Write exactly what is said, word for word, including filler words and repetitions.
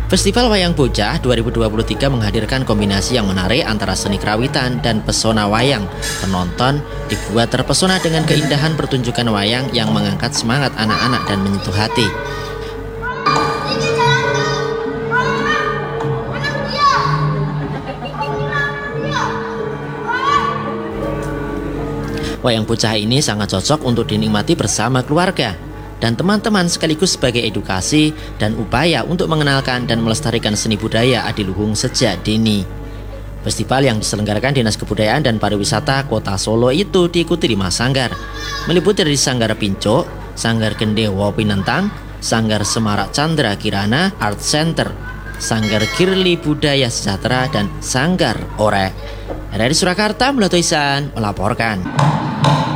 Festival Wayang Bocah dua ribu dua puluh tiga menghadirkan kombinasi yang menarik antara seni kerawitan dan pesona wayang. Penonton dibuat terpesona dengan keindahan pertunjukan wayang yang mengangkat semangat anak-anak dan menyentuh hati. Wayang Bocah ini sangat cocok untuk dinikmati bersama keluarga dan teman-teman, sekaligus sebagai edukasi dan upaya untuk mengenalkan dan melestarikan seni budaya adiluhung sejak dini. Festival yang diselenggarakan Dinas Kebudayaan dan Pariwisata Kota Solo itu diikuti lima sanggar, meliputi dari Sanggar Pincuk, Sanggar Gendewo Pinentang, Sanggar Semarak Chandra Kirana Art Center, Sanggar Kirli Budaya Sejahtera, dan Sanggar Orek. Dari Surakarta, Mulatoisan melaporkan.